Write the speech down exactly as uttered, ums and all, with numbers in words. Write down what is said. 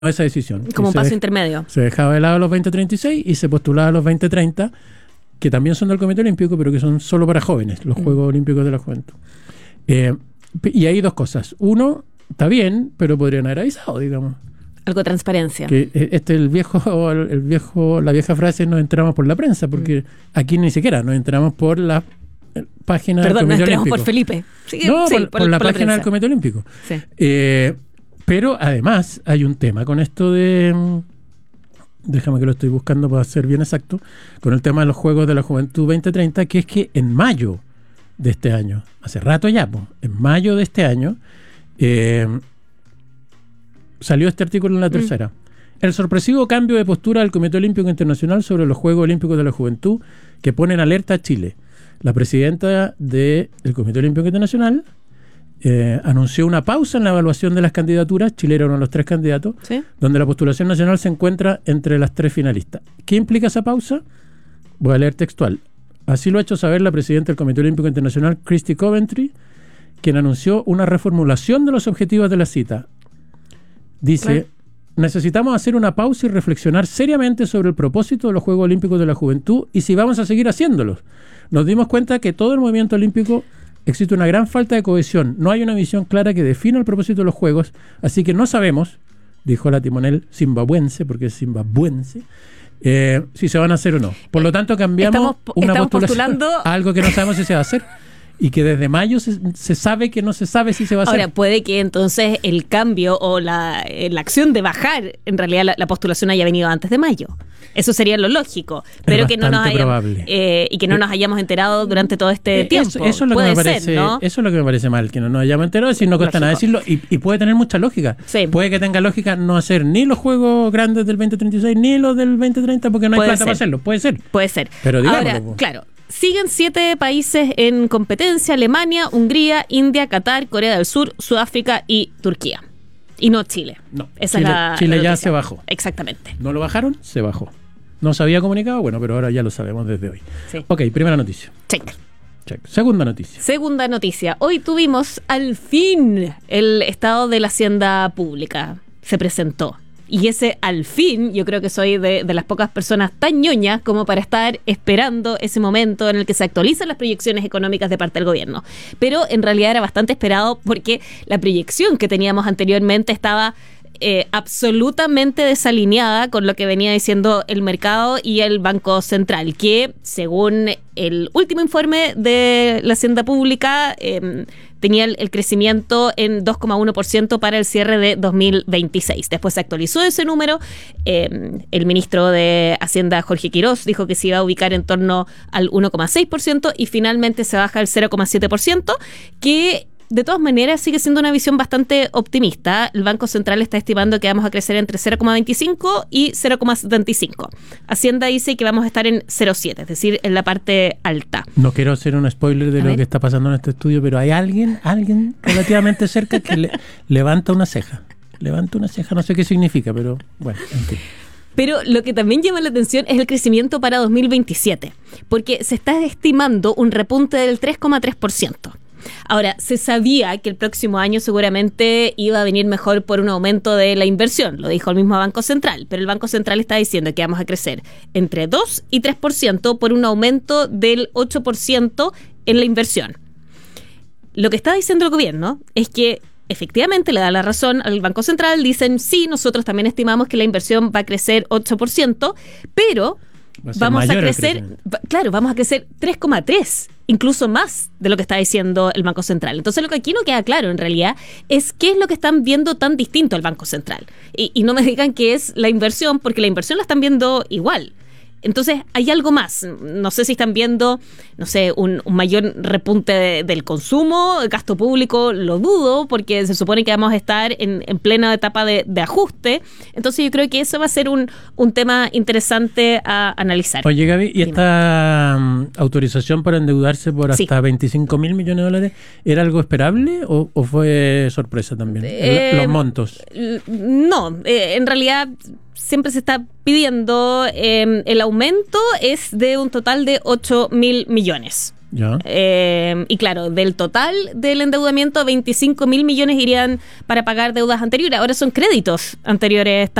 esa decisión. Como un se paso de, intermedio. Se dejaba de lado los veinte treinta y seis y se postulaba a los veinte treinta, que también son del Comité Olímpico, pero que son solo para jóvenes, los mm. Juegos Olímpicos de la Juventud. Eh, y hay dos cosas. Uno, está bien, pero podrían haber avisado, digamos. Algo de transparencia. Que este el viejo, el viejo, la vieja frase, nos enteramos por la prensa, porque mm. aquí ni siquiera nos enteramos por la página Perdón, del Comité nos enteramos Olímpico. por Felipe. Sí, no, sí, por, por, por la por página la del Comité Olímpico. Sí. Eh, pero además hay un tema con esto de... Déjame que lo estoy buscando para ser bien exacto. Con el tema de los Juegos de la Juventud veinte treinta, que es que en mayo de este año, hace rato ya, pues, en mayo de este año, eh, salió este artículo en la tercera. Mm. El sorpresivo cambio de postura del Comité Olímpico Internacional sobre los Juegos Olímpicos de la Juventud que pone en alerta a Chile. La presidenta del Comité Olímpico Internacional eh, anunció una pausa en la evaluación de las candidaturas. Chile era uno de los tres candidatos, ¿sí?, donde la postulación nacional se encuentra entre las tres finalistas. ¿Qué implica esa pausa? Voy a leer textual. Así lo ha hecho saber la presidenta del Comité Olímpico Internacional, Christy Coventry, quien anunció una reformulación de los objetivos de la cita. Dice... Claro. Necesitamos hacer una pausa y reflexionar seriamente sobre el propósito de los Juegos Olímpicos de la Juventud y si vamos a seguir haciéndolos. Nos dimos cuenta que todo el movimiento olímpico existe una gran falta de cohesión. No hay una visión clara que defina el propósito de los Juegos, así que no sabemos, dijo la timonel zimbabuense, porque es zimbabuense, eh, si se van a hacer o no. Por lo tanto, cambiamos estamos, una estamos postulación postulando a algo que no sabemos si se va a hacer. Y que desde mayo se, se sabe que no se sabe si se va a hacer. Ahora, puede que entonces el cambio o la, la acción de bajar, en realidad la, la postulación haya venido antes de mayo. Eso sería lo lógico. Pero que no nos hayamos, eh, y que no nos hayamos enterado durante todo este eh, tiempo. Eso, eso, es lo que me parece, ser, ¿no? Eso es lo que me parece mal, que no nos hayamos enterado, si no cuesta nada decirlo. Y, y puede tener mucha lógica. Sí. Puede que tenga lógica no hacer ni los juegos grandes del veinte treinta y seis ni los del veinte treinta porque no hay plata para hacerlo. Puede ser. Puede ser. Pero digámoslo. Ahora, claro. Siguen siete países en competencia: Alemania, Hungría, India, Qatar, Corea del Sur, Sudáfrica y Turquía. Y no Chile. No, Esa Chile, es la, Chile la ya se bajó. Exactamente. ¿No lo bajaron? Se bajó. ¿No se había comunicado? Bueno, pero ahora ya lo sabemos desde hoy. Sí. Ok, primera noticia. Check. Check. Segunda noticia. Segunda noticia. Hoy tuvimos al fin el estado de la Hacienda Pública. Se presentó. Y ese al fin, yo creo que soy de, de las pocas personas tan ñoñas como para estar esperando ese momento en el que se actualizan las proyecciones económicas de parte del gobierno. Pero en realidad era bastante esperado porque la proyección que teníamos anteriormente estaba eh, absolutamente desalineada con lo que venía diciendo el mercado y el Banco Central, que según el último informe de la Hacienda Pública eh, tenía el, el crecimiento en dos coma uno por ciento para el cierre de dos mil veintiséis. Después se actualizó ese número. Eh, el ministro de Hacienda, Jorge Quirós, dijo que se iba a ubicar en torno al uno coma seis por ciento y finalmente se baja al cero coma siete por ciento, que de todas maneras sigue siendo una visión bastante optimista. El Banco Central está estimando que vamos a crecer entre cero coma veinticinco y cero coma setenta y cinco. Hacienda dice que vamos a estar en cero coma siete, es decir, en la parte alta. No quiero hacer un spoiler de a lo ver. que está pasando en este estudio, pero hay alguien, alguien relativamente cerca que le, levanta una ceja. Levanta una ceja, no sé qué significa, pero bueno, en fin. Pero lo que también llama la atención es el crecimiento para dos mil veintisiete, porque se está estimando un repunte del tres coma tres por ciento. Ahora, se sabía que el próximo año seguramente iba a venir mejor por un aumento de la inversión, lo dijo el mismo Banco Central, pero el Banco Central está diciendo que vamos a crecer entre dos y tres por ciento por un aumento del ocho por ciento en la inversión. Lo que está diciendo el gobierno es que efectivamente le da la razón al Banco Central, dicen sí, nosotros también estimamos que la inversión va a crecer ocho por ciento, pero a vamos a crecer, claro, vamos a crecer tres coma tres, incluso más de lo que está diciendo el Banco Central. Entonces lo que aquí no queda claro en realidad es qué es lo que están viendo tan distinto el Banco Central. Y, y no me digan que es la inversión, porque la inversión la están viendo igual. Entonces hay algo más. No sé si están viendo, no sé, un, un mayor repunte de, del consumo, el gasto público, lo dudo, porque se supone que vamos a estar en, en plena etapa de, de ajuste. Entonces yo creo que eso va a ser un, un tema interesante a analizar. Oye, Gaby, ¿y esta um, autorización para endeudarse por hasta sí. veinticinco mil millones de dólares era algo esperable o, o fue sorpresa también? Eh, Los montos. No, eh, en realidad siempre se está pidiendo, eh, el aumento es de un total de ocho mil millones. Ya. Eh, y claro, del total del endeudamiento, veinticinco mil millones irían para pagar deudas anteriores. Ahora son créditos anteriores